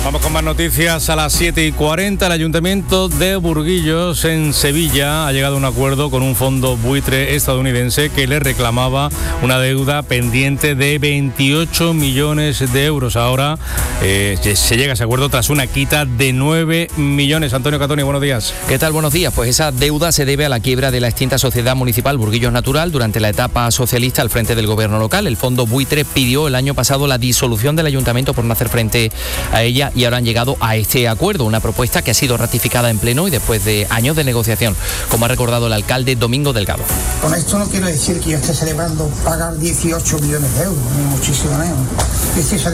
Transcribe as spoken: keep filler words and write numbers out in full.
Vamos con más noticias a las siete y cuarenta. El Ayuntamiento de Burguillos, en Sevilla, ha llegado a un acuerdo con un fondo buitre estadounidense que le reclamaba una deuda pendiente de veintiocho millones de euros. Ahora eh, se llega a ese acuerdo tras una quita de nueve millones. Antonio Catoni, buenos días. ¿Qué tal? Buenos días. Pues esa deuda se debe a la quiebra de la extinta sociedad municipal Burguillos Natural durante la etapa socialista al frente del gobierno local. El fondo buitre pidió el año pasado la disolución del ayuntamiento por no hacer frente a ella y ahora han llegado a este acuerdo, una propuesta que ha sido ratificada en pleno y después de años de negociación, como ha recordado el alcalde Domingo Delgado. Con esto no quiero decir que yo esté celebrando pagar dieciocho millones de euros, ni muchísimo menos. Yo estoy